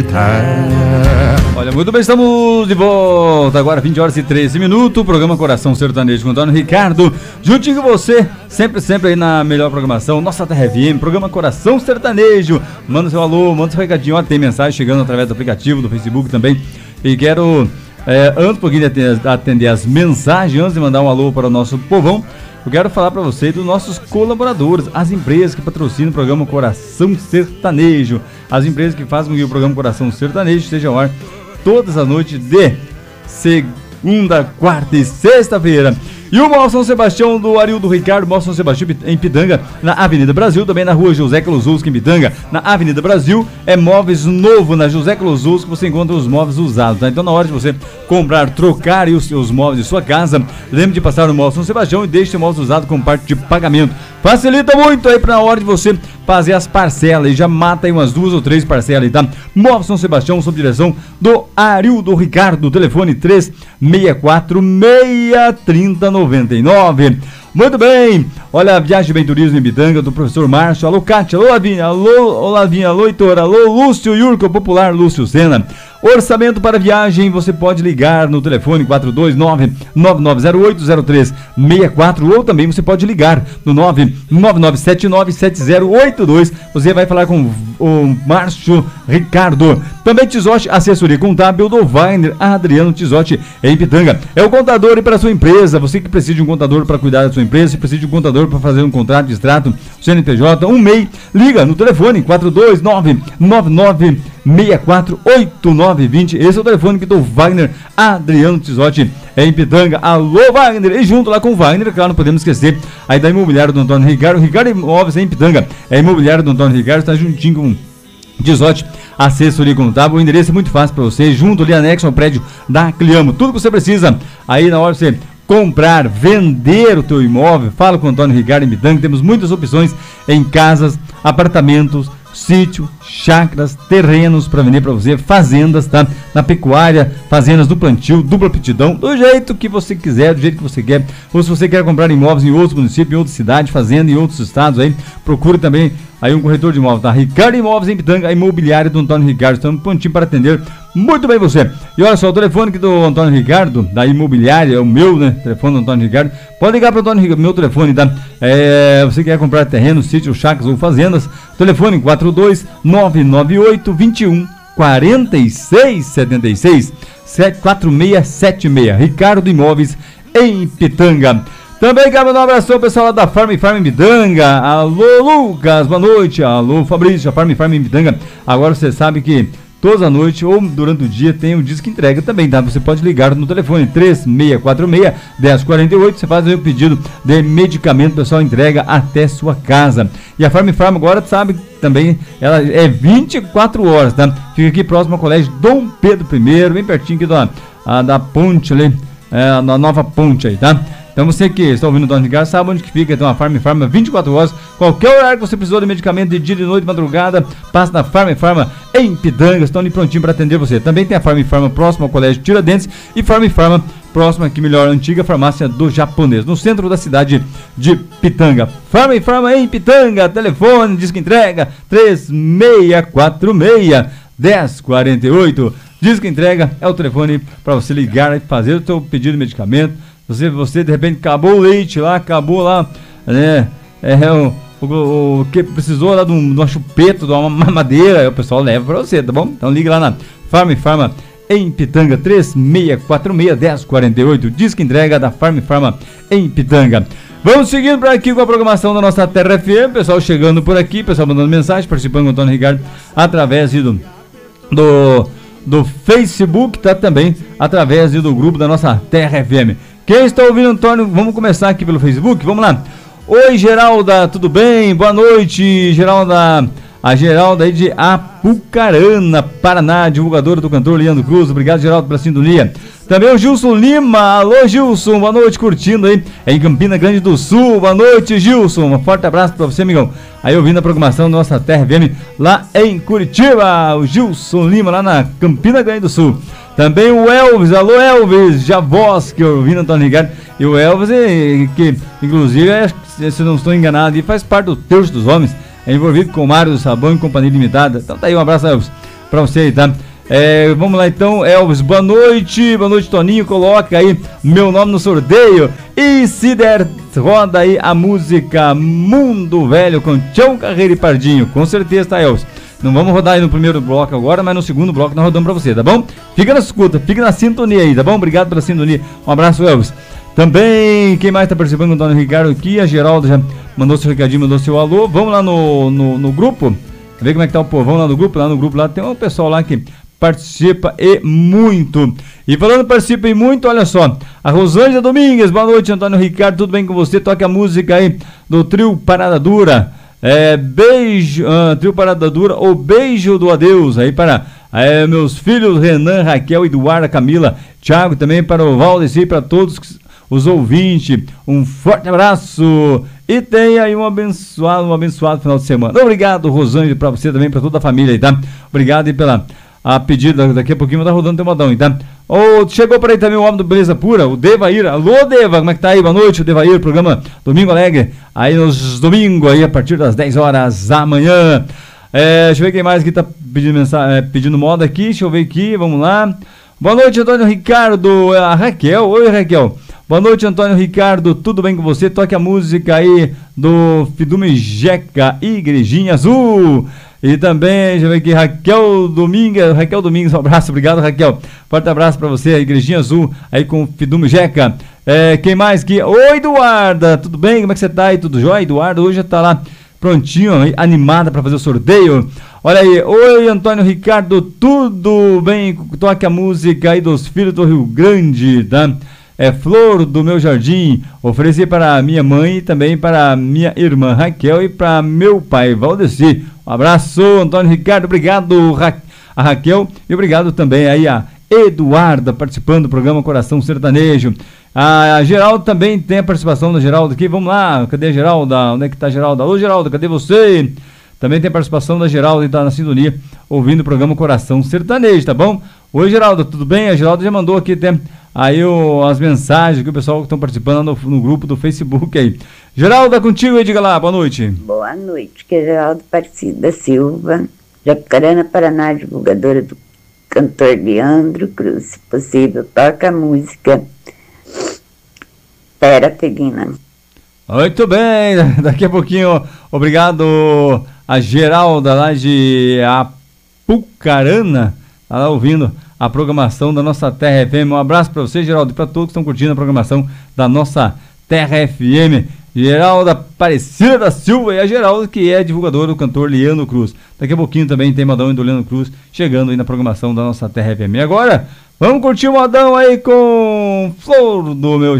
Olha, muito bem, estamos de volta agora, 20 horas e 13 minutos, programa Coração Sertanejo com Antônio Ricardo, juntinho com você, sempre aí na melhor programação, nossa Terra FM, programa Coração Sertanejo. Manda seu alô, manda seu recadinho, ó, tem mensagem chegando através do aplicativo, do Facebook também, e quero, antes um pouquinho de atender as mensagens, antes de mandar um alô para o nosso povão, eu quero falar para você dos nossos colaboradores, as empresas que patrocinam o programa Coração Sertanejo, as empresas que fazem com que o programa Coração Sertanejo esteja ao ar todas as noites de segunda, quarta e sexta-feira. E o Mall São Sebastião do Arildo Ricardo, Mall São Sebastião em Pitanga, na Avenida Brasil, também na rua José Klosuski em Pitanga, na Avenida Brasil, é móveis novo na José Klosuski, você encontra os móveis usados, tá? Então na hora de você comprar, trocar os seus móveis de sua casa, lembre de passar no Mall São Sebastião e deixe o móvel usado com parte de pagamento. Facilita muito aí pra hora de você fazer as parcelas e já mata aí umas 2 ou 3 parcelas aí, tá? Móvel São Sebastião, sob direção do Arildo Ricardo, telefone 364-630-99. Muito bem, olha, Viagem Bem Turismo em Pitanga, do professor Márcio. Alô, Cátia, alô, Lavinha, alô, Heitor, alô, Lúcio Yurko, popular Lúcio Sena. Orçamento para viagem, você pode ligar no telefone 429-9908-0364 ou também você pode ligar no 999797082. Você vai falar com o Márcio Ricardo. Também Tizotti, assessoria contábil do Wagner Adriano Tizotti em Pitanga. É o contador e para a sua empresa, você que precisa de um contador para cuidar da sua empresa, se precisa de um contador para fazer um contrato de extrato, CNPJ, um MEI, liga no telefone 429-9964-8920. Esse é o telefone que do Wagner Adriano Tizotti em Pitanga. Alô, Wagner! E junto lá com o Wagner, claro, não podemos esquecer aí da imobiliária do Antônio Ricardo. Ricardo Imóveis em Pitanga. É a imobiliária do Antônio Ricardo, está juntinho com Tizotti, assessoria contábil. O endereço é muito fácil para você, junto ali anexo ao prédio da Cliamo. Tudo que você precisa aí na hora de você comprar, vender o teu imóvel, fala com o Antônio Ricardo em Pitanga. Temos muitas opções em casas, apartamentos, sítio, chácaras, terrenos para vender para você, fazendas, tá? Na pecuária, fazendas do plantio, dupla aptidão, do jeito que você quiser, do jeito que você quer. Ou se você quer comprar imóveis em outros municípios, em outras cidades, fazenda em outros estados aí, procure também aí um corretor de imóveis, tá? Ricardo Imóveis em Pitanga, a imobiliária do Antônio Ricardo. Estamos prontinho para atender muito bem você. E olha só, o telefone aqui do Antônio Ricardo, da imobiliária, é o meu, né? Telefone do Antônio Ricardo. Pode ligar para o Antônio Ricardo, meu telefone, tá? Você quer comprar terrenos, sítios, chácaras ou fazendas, telefone 42998214676 74676. Ricardo Imóveis em Pitanga. Também quero mandar um abraço ao pessoal lá da Farm em Pitanga. Alô, Lucas, boa noite. Alô, Fabrício, a Farm em Pitanga. Agora você sabe que toda noite ou durante o dia tem o Disque Entrega também, tá? Você pode ligar no telefone 3646-1048. Você faz o pedido de medicamento, o pessoal entrega até sua casa. E a Farm agora, sabe, também ela é 24 horas, tá? Fica aqui próximo ao Colégio Dom Pedro I, bem pertinho aqui da ponte ali, na nova ponte aí, tá? Então você que está ouvindo o Antônio Ricardo sabe onde que fica. Então a Farm 24 horas, qualquer horário que você precisou de medicamento, de dia, de noite, de madrugada, passa na Farm em Pitanga, estão ali prontinho para atender você. Também tem a Farm próximo ao Colégio Tiradentes e Farm próximo aqui, melhor, antiga farmácia do Japonês, no centro da cidade de Pitanga. Farm em Pitanga, telefone, Disque Entrega 3646-1048. Disque Entrega é o telefone para você ligar e fazer o seu pedido de medicamento. Você de repente acabou o leite lá, né? O que precisou lá de uma chupeta, de uma mamadeira, o pessoal leva pra você, tá bom? Então liga lá na Farm em Pitanga, 3646-1048, Disque Entrega da Farm em Pitanga. Vamos seguindo por aqui com a programação da nossa Terra FM, pessoal chegando por aqui, pessoal mandando mensagem, participando com o Antônio Ricardo através do Facebook, tá? Também através do grupo da nossa Terra FM. Quem está ouvindo, Antônio, vamos começar aqui pelo Facebook, vamos lá. Oi, Geralda, tudo bem? Boa noite, Geralda. A Geralda aí de Apucarana, Paraná, divulgadora do cantor Leandro Cruz. Obrigado, Geraldo, pela sintonia. Também o Gilson Lima. Alô, Gilson, boa noite, curtindo aí em Campina Grande do Sul. Boa noite, Gilson. Um forte abraço para você, amigão. Aí ouvindo a programação da nossa Terra FM lá em Curitiba. O Gilson Lima lá na Campina Grande do Sul. Também o Elvis. Alô, Elvis, já voz que eu ouvi no Antônio Ricardo. E o Elvis, que inclusive, se não estou enganado, faz parte do Terço dos Homens. É envolvido com o Mário do Sabão e Companhia Limitada. Então tá aí, um abraço, Elvis. pra você aí, tá? Vamos lá então, Elvis, boa noite Toninho, coloca aí meu nome no sorteio e se der, roda aí a música Mundo Velho com Tião Carreiro e Pardinho, com certeza, tá, Elvis? Não vamos rodar aí no primeiro bloco agora, mas no segundo bloco nós rodamos pra você, tá bom? Fica na escuta, fica na sintonia aí, tá bom? Obrigado pela sintonia, um abraço, Elvis. Também, quem mais tá participando com o Antônio Ricardo aqui, a Geralda já mandou seu recadinho, mandou seu alô, vamos lá no grupo, ver como é que tá o povo, vamos lá no grupo lá tem um pessoal lá que participa e muito. E falando participa e muito, olha só, a Rosângela Domingues, boa noite, Antônio Ricardo, tudo bem com você? Toca a música aí do trio Parada Dura, beijo, trio Parada Dura, o beijo do adeus, aí para meus filhos Renan, Raquel, Eduardo, Camila, Thiago, também para o Valdeci, para todos os ouvintes, um forte abraço e tenha aí um abençoado final de semana. Obrigado, Rosângela, para você também, para toda a família aí, tá? Obrigado aí pela pedido, daqui a pouquinho tá rodando teu modão, tá? Chegou por aí também o homem do Beleza Pura, o Devair. Alô, Deva, como é que tá aí? Boa noite, o Devair, programa Domingo Alegre, aí nos domingos, aí a partir das 10 horas da manhã. Deixa eu ver quem mais que tá pedindo moda aqui, deixa eu ver aqui, vamos lá. Boa noite, Antônio Ricardo, a Raquel, oi Raquel. Boa noite, Antônio Ricardo, tudo bem com você? Toque a música aí do Fidume Jeca, Igrejinha Azul. E também, deixa eu ver aqui, Raquel Domingues, um abraço, obrigado Raquel, forte abraço pra você, a Igrejinha Azul, aí com o Fidume Jeca. Quem mais aqui? Oi, Eduarda, tudo bem? Como é que você tá aí? Tudo jóia? Eduarda hoje já tá lá prontinho, animada pra fazer o sorteio. Olha aí, oi Antônio Ricardo, tudo bem? Toque a música aí dos Filhos do Rio Grande, tá? Flor do Meu Jardim, ofereci para minha mãe e também para minha irmã Raquel e para meu pai Valdeci. Um abraço, Antônio Ricardo, obrigado a Raquel e obrigado também aí a Eduarda participando do programa Coração Sertanejo. A Geralda também tem a participação da Geralda aqui, vamos lá, cadê a Geralda? Onde é que tá a Geralda? Alô Geralda, cadê você? Também tem a participação da Geralda e tá na sintonia ouvindo o programa Coração Sertanejo, tá bom? Oi Geralda, tudo bem? A Geralda já mandou aqui até aí as mensagens que o pessoal que estão participando no grupo do Facebook aí. Geralda, contigo aí, diga lá, boa noite. Boa noite, que é Geraldo Aparecida Silva, Jacarana, Paraná, divulgadora do cantor Leandro Cruz. Se possível, toca a música Pera Peguina. Muito bem, daqui a pouquinho, obrigado a Geralda lá de Apucarana, tá lá ouvindo a programação da nossa Terra FM. Um abraço para você, Geraldo, e para todos que estão curtindo a programação da nossa Terra FM. Geralda Aparecida da Silva e a Geralda, que é divulgadora do cantor Leandro Cruz. Daqui a pouquinho também tem modão do Leandro Cruz chegando aí na programação da nossa Terra FM. E agora, vamos curtir o modão aí com Flor do Meu